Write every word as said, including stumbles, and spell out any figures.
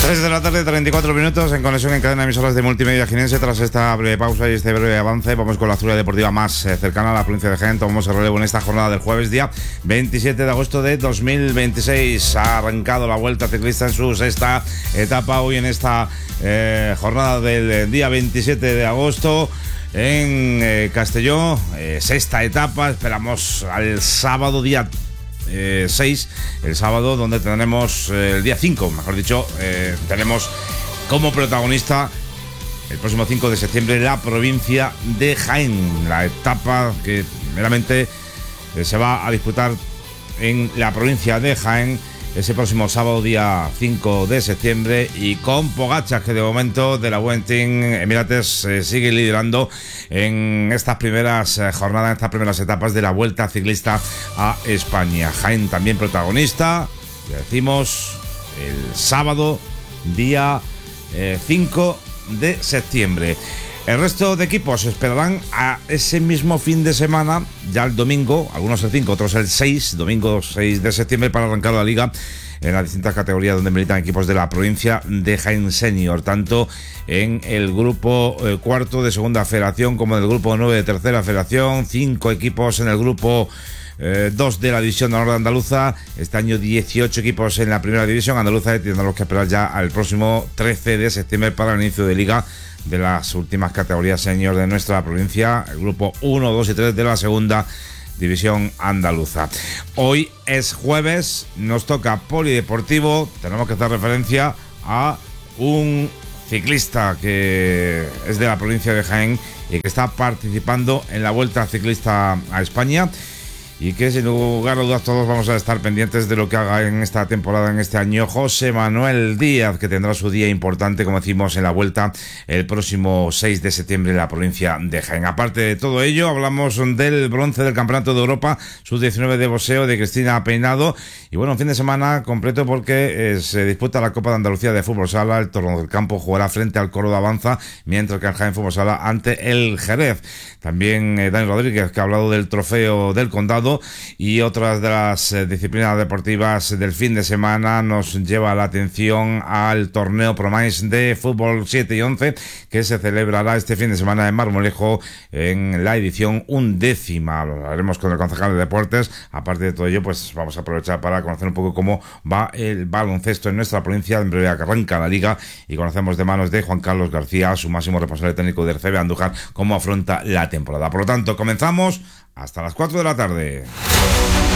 tres de la tarde, treinta y cuatro minutos, en conexión en cadena de emisoras de Multimedia Jienense. Tras esta breve pausa y este breve avance, vamos con la actualidad deportiva más eh, cercana a la provincia de Jaén. Tomamos el relevo en esta jornada del jueves, día veintisiete de agosto de dos mil veintiséis. Ha arrancado la Vuelta Ciclista en su sexta etapa hoy en esta eh, jornada del día veintisiete de agosto. En eh, Castelló, eh, sexta etapa. Esperamos al sábado, día Eh, seis, el sábado, donde tendremos eh, el día cinco, mejor dicho, eh, tenemos como protagonista el próximo cinco de septiembre la provincia de Jaén, la etapa que meramente eh, se va a disputar en la provincia de Jaén ese próximo sábado, día cinco de septiembre, y con Pogačar, que de momento de la Vuelting Emirates eh, sigue liderando en estas primeras eh, jornadas, en estas primeras etapas de la Vuelta Ciclista a España. Jaén también protagonista, ya decimos, el sábado, día eh, cinco de septiembre. El resto de equipos esperarán a ese mismo fin de semana, ya el domingo, algunos el cinco, otros el seis, domingo seis de septiembre, para arrancar la liga en las distintas categorías donde militan equipos de la provincia de Jaén Senior, tanto en el grupo eh, cuarto de segunda federación como en el grupo nueve de tercera federación, cinco equipos en el grupo Eh, dos de la división de honor de andaluza, este año dieciocho equipos en la primera división andaluza, y tendremos que esperar ya al próximo trece de septiembre para el inicio de liga de las últimas categorías senior de nuestra provincia, el grupo uno, dos y tres de la segunda división andaluza. Hoy es jueves, nos toca polideportivo, tenemos que hacer referencia a un ciclista que es de la provincia de Jaén y que está participando en la Vuelta Ciclista a España, y que sin lugar a dudas todos vamos a estar pendientes de lo que haga en esta temporada, en este año, José Manuel Díaz, que tendrá su día importante, como decimos, en la Vuelta el próximo seis de septiembre en la provincia de Jaén. Aparte de todo ello, hablamos del bronce del Campeonato de Europa sub diecinueve de boxeo de Cristina Peinado, y bueno, un fin de semana completo porque eh, se disputa la Copa de Andalucía de Fútbol Sala. El Torno del Campo jugará frente al Coro de Avanza, mientras que el Jaén Fútbol Sala ante el Jerez. También eh, Dani Rodríguez, que ha hablado del Trofeo del Condado y otras de las eh, disciplinas deportivas del fin de semana, nos lleva la atención al torneo Promais de fútbol siete y once, que se celebrará este fin de semana en Marmolejo en la edición undécima. Lo haremos con el concejal de deportes. Aparte de todo ello, pues vamos a aprovechar para conocer un poco cómo va el baloncesto en nuestra provincia. En breve arranca la liga y conocemos de manos de Juan Carlos García, su máximo responsable técnico del C B Andújar, cómo afronta la temporada. Por lo tanto, comenzamos hasta las cuatro de la tarde.